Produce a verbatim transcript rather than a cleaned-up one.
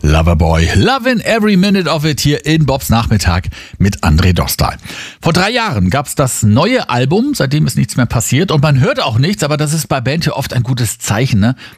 Loverboy, lovin' every minute of it hier in Bobs Nachmittag mit André Dostal. Vor drei Jahren gab's das neue Album, seitdem ist nichts mehr passiert und man hört auch nichts, aber das ist bei Band ja oft ein gutes Zeichen, ne?